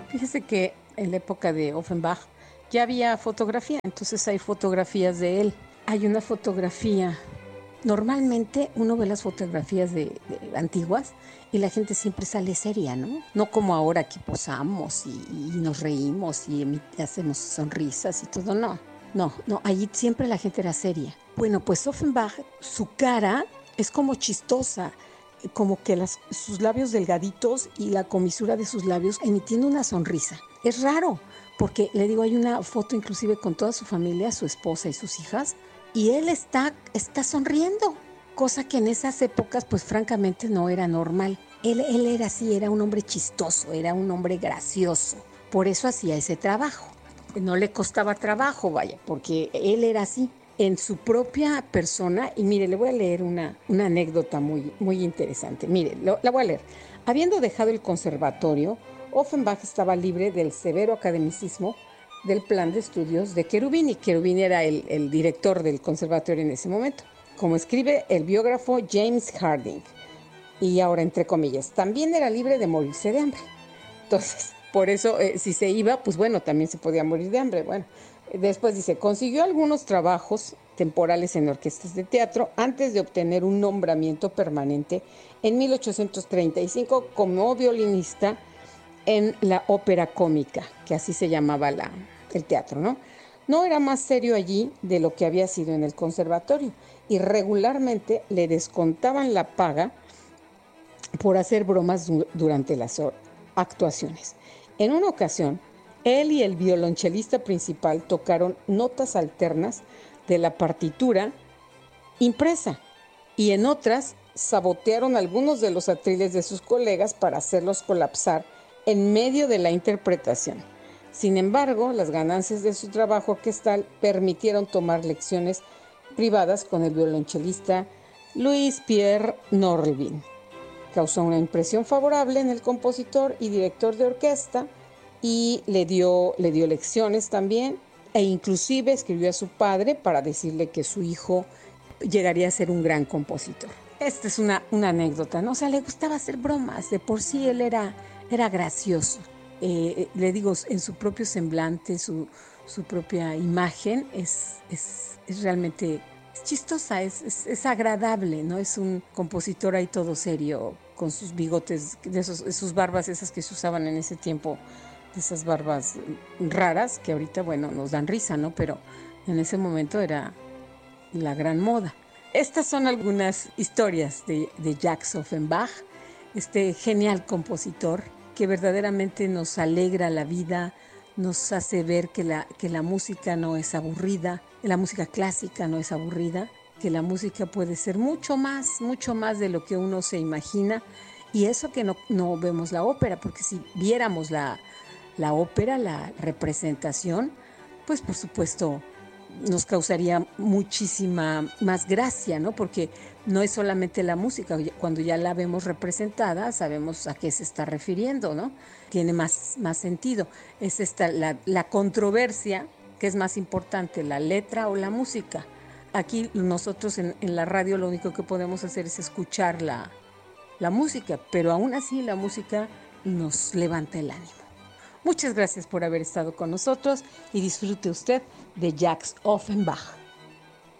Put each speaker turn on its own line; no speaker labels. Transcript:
Fíjese que en la época de Offenbach ya había fotografía, entonces hay fotografías de él. Hay una fotografía, normalmente uno ve las fotografías de antiguas y la gente siempre sale seria, ¿no? No como ahora que posamos y nos reímos y hacemos sonrisas y todo, no. No, allí siempre la gente era seria. Bueno, pues Offenbach, su cara es como chistosa, como que sus labios delgaditos y la comisura de sus labios emitiendo una sonrisa. Es raro, porque le digo, hay una foto inclusive con toda su familia, su esposa y sus hijas, y él está sonriendo, cosa que en esas épocas pues francamente no era normal. Él era así, era un hombre chistoso, era un hombre gracioso, por eso hacía ese trabajo. No le costaba trabajo, vaya, porque él era así en su propia persona. Y mire, le voy a leer una anécdota muy, muy interesante. Mire, la voy a leer. Habiendo dejado el conservatorio, Offenbach estaba libre del severo academicismo del plan de estudios de Cherubini. Cherubini era el director del conservatorio en ese momento, como escribe el biógrafo James Harding. Y ahora, entre comillas, también era libre de morirse de hambre. Entonces, por eso, si se iba, pues bueno, también se podía morir de hambre. Bueno, después dice, consiguió algunos trabajos temporales en orquestas de teatro antes de obtener un nombramiento permanente en 1835 como violinista en la ópera cómica, que así se llamaba el teatro, ¿no? No era más serio allí de lo que había sido en el conservatorio y regularmente le descontaban la paga por hacer bromas durante las actuaciones. En una ocasión, él y el violonchelista principal tocaron notas alternas de la partitura impresa y en otras sabotearon algunos de los atriles de sus colegas para hacerlos colapsar en medio de la interpretación. Sin embargo, las ganancias de su trabajo orquestal permitieron tomar lecciones privadas con el violonchelista Louis Pierre Norlvin. Causó una impresión favorable en el compositor y director de orquesta y le dio lecciones también, e inclusive escribió a su padre para decirle que su hijo llegaría a ser un gran compositor. Esta es una anécdota, ¿no? O sea, le gustaba hacer bromas, de por sí él era gracioso. Le digo, en su propio semblante, su propia imagen es realmente chistosa, es agradable, ¿no? Es un compositor ahí todo serio, con sus bigotes, de sus barbas esas que se usaban en ese tiempo, de esas barbas raras que ahorita, bueno, nos dan risa, ¿no? Pero en ese momento era la gran moda. Estas son algunas historias de Jacques Offenbach, este genial compositor que verdaderamente nos alegra la vida, nos hace ver que la música no es aburrida, la música clásica no es aburrida, que la música puede ser mucho más de lo que uno se imagina. Y eso que no vemos la ópera, porque si viéramos la ópera, la representación, pues por supuesto nos causaría muchísima más gracia, ¿no? Porque no es solamente la música, cuando ya la vemos representada, sabemos a qué se está refiriendo, ¿no? Tiene más sentido. Es esta la controversia, que es más importante, la letra o la música. Aquí nosotros en la radio lo único que podemos hacer es escuchar la música, pero aún así la música nos levanta el ánimo. Muchas gracias por haber estado con nosotros y disfrute usted de Jacques Offenbach.